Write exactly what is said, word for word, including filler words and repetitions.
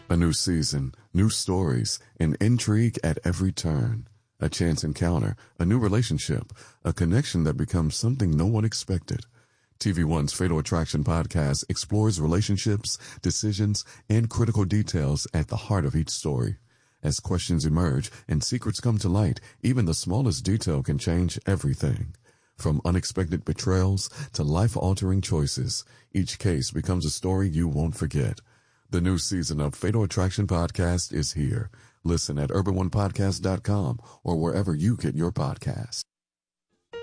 A new season, new stories, and intrigue at every turn. A chance encounter, a new relationship, a connection that becomes something no one expected. T V One's Fatal Attraction podcast explores relationships, decisions, and critical details at the heart of each story. As questions emerge and secrets come to light, even the smallest detail can change everything. From unexpected betrayals to life-altering choices, each case becomes a story you won't forget. The new season of Fatal Attraction Podcast is here. Listen at urban one podcast dot com or wherever you get your podcasts.